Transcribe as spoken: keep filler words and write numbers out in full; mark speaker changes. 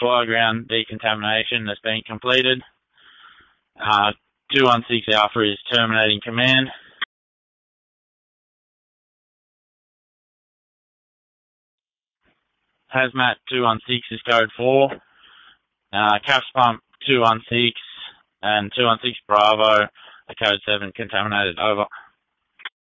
Speaker 1: fly ground decontamination has been completed. Uh, two one six Alpha is terminating command. Hazmat two one six is code four. Uh, Caps Pump two one six and two one six Bravo are code seven contaminated. Over.